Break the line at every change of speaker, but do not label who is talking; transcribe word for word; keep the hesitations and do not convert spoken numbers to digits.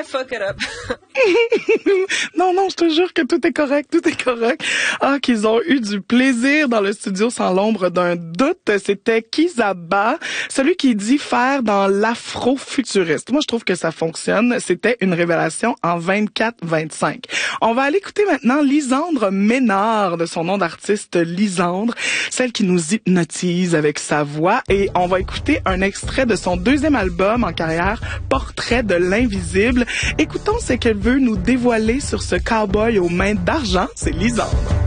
I fuck it up.
Non, non, je te jure que tout est correct, tout est correct. Ah, qu'ils ont eu du plaisir dans le studio sans l'ombre d'un doute. C'était Kizaba, celui qui dit faire dans l'afro-futuriste. Moi, je trouve que ça fonctionne. C'était une révélation en vingt-quatre vingt-cinq. On va aller écouter maintenant Lisandre Ménard, de son nom d'artiste Lisandre, celle qui nous hypnotise avec sa voix. Et on va écouter un extrait de son deuxième album en carrière, Portrait de l'invisible. Écoutons ce qu'elle veut nous dévoiler sur ce cowboy aux mains d'argent. C'est Lisandre.